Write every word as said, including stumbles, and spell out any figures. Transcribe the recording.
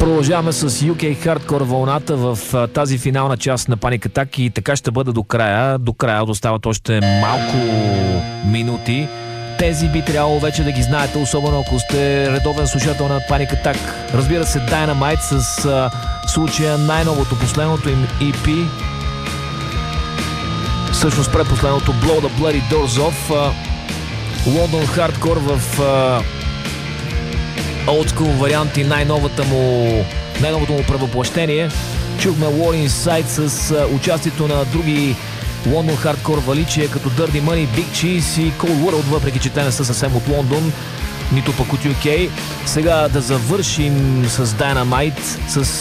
Продължаваме с ю кей Hardcore вълната в а, тази финална част на Panic Attack и така ще бъде до края. До края остават още малко минути. Тези би трябвало вече да ги знаете, особено ако сте редовен слушател на Panic Attack. Разбира се, Dynamite с а, случая най-новото, последното им и пи. Всъщност предпоследното Blow the Bloody Doors Off. А, London Hardcore в а, Old School варианти, най-новата му, най-новото му превъплъщение. Чухме War Inside с а, участието на други London Hardcore валичия, като Dirty Money, Big Cheese и Cold World, въпреки че те не са съвсем от Лондон, нито пък от ю кей. Сега да завършим с Dynamite, с